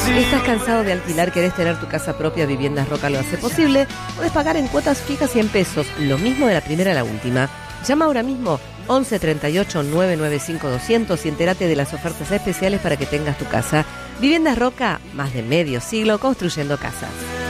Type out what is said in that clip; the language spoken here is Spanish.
¿Estás cansado de alquilar? ¿Querés tener tu casa propia? Viviendas Roca lo hace posible. Podés pagar en cuotas fijas 100 pesos, lo mismo de la primera a la última. Llama ahora mismo 11 38 995 200 y entérate de las ofertas especiales para que tengas tu casa. Viviendas Roca, más de medio siglo construyendo casas.